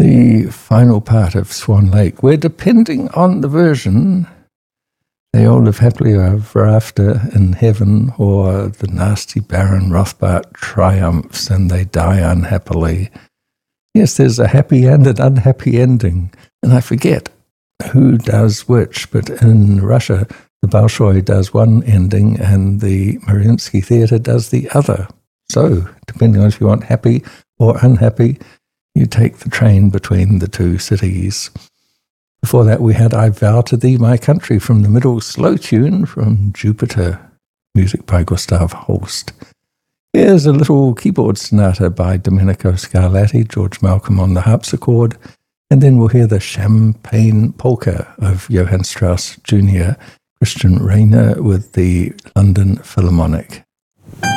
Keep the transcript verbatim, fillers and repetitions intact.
the final part of Swan Lake, where, depending on the version, they all live happily ever after in heaven, or the nasty Baron Rothbart triumphs and they die unhappily. Yes, there's a happy and an unhappy ending, and I forget who does which, but in Russia, the Bolshoi does one ending and the Mariinsky Theatre does the other. So, depending on if you want happy or unhappy, you take the train between the two cities. Before that, we had I Vow to Thee, My Country, from the middle slow tune from Jupiter, music by Gustav Holst. Here's a little keyboard sonata by Domenico Scarlatti, George Malcolm on the harpsichord, and then we'll hear the Champagne Polka of Johann Strauss Junior, Christian Rayner with the London Philharmonic.